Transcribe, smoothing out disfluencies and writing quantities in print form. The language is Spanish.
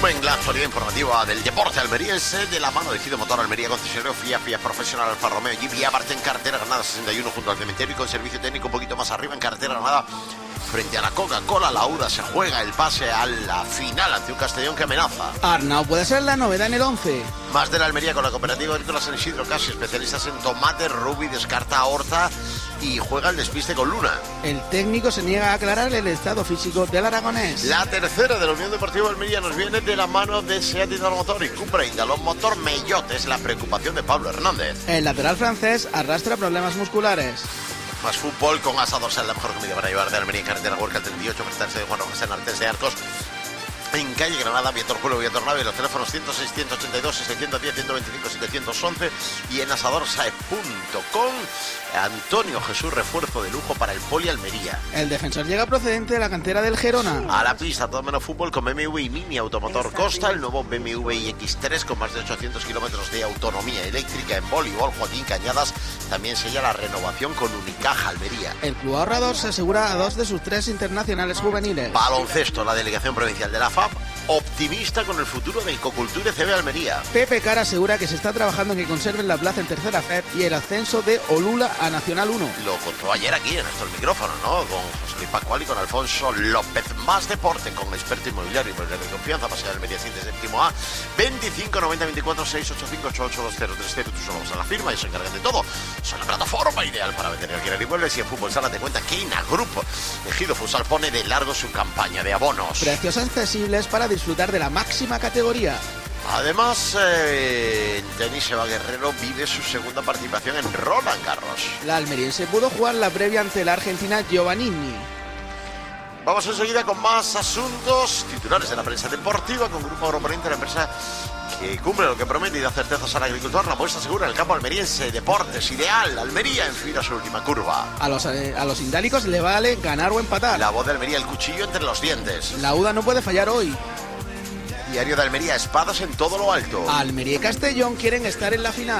resumen, la actualidad informativa del deporte almeriense de la mano de Gido Motor Almería, concesionario Fiat Profesional Alfa Romeo, Jeep y Abarth en carretera Granada 61 junto al cementerio y con servicio técnico un poquito más arriba en carretera Granada frente a la Coca-Cola. La UDA se juega el pase a la final ante un Castellón que amenaza. Arnau puede ser la novedad en el 11. Más de la Almería con la cooperativa agrícola San Isidro Casi, especialistas en tomate, Rubi, descarta a Horta y juega el despiste con Luna. El técnico se niega a aclarar el estado físico del aragonés. La tercera de la Unión Deportiva Almería nos viene de la mano de Seat Indalón Motor y Cupra Indalón Motor Mellot. Es la preocupación de Pablo Hernández. El lateral francés arrastra problemas musculares. Más fútbol con Asador Sal, la mejor comida para llevar de Almería en carretera Huerca 38, prestarse de Juan Rojas en Artes de Arcos. En calle Granada, Vietorjuelo, Vietornave, los teléfonos 106, 182, 610, 125, 711 y en asadorsae.com. Antonio Jesús, refuerzo de lujo para el Poli Almería. El defensor llega procedente de la cantera del Gerona. A la pista, todo menos fútbol con BMW y Mini Automotor Costa, el nuevo BMW iX3 con más de 800 kilómetros de autonomía eléctrica. En voleibol, Joaquín Cañadas también sella la renovación con Unicaja Almería. El club ahorrador se asegura a 2 de sus 3 internacionales juveniles. Baloncesto, la delegación provincial de la FAP, optimista con el futuro de Icocultura CB Almería. Pepe Cara asegura que se está trabajando en que conserven la plaza en tercera FEP y el ascenso de Olula a Nacional 1. Lo contó ayer aquí en estos micrófonos, ¿no? Con José Luis Pascual y con Alfonso López. Más deporte con experto inmobiliario y de confianza. Paseo de Almería 7 séptimo A, 25 90 24 685 882030. Tú solo vas a la firma y se encargan de todo. Son la plataforma ideal para vender cualquier inmuebles. Y en Fútbol Sala te cuenta que Ina Grupo Ejido Futsal pone de largo su campaña de abonos. Precios accesibles para disfrutar de la máxima categoría. Además, en tenis, Eva Guerrero vive su segunda participación en Roland Garros. La almeriense pudo jugar la previa ante la argentina Giovannini. Vamos enseguida con más asuntos, titulares de la prensa deportiva, con Grupo Agroponente, la empresa que cumple lo que promete y da certezas al agricultor. La apuesta segura en el campo almeriense, deportes, ideal. Almería enfila su última curva. A los indálicos le vale ganar o empatar. La voz de Almería, el cuchillo entre los dientes. La UDA no puede fallar hoy. Diario de Almería, espadas en todo lo alto. Almería y Castellón quieren estar en la final.